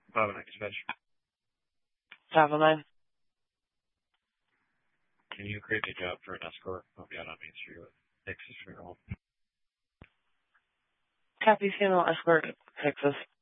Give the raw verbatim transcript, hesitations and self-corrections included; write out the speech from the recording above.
Five nine dispatch. Travel nine. Can you create me a job for an escort? I'll be out on Main Street with Texas Funeral. Copy, funeral escort, Texas.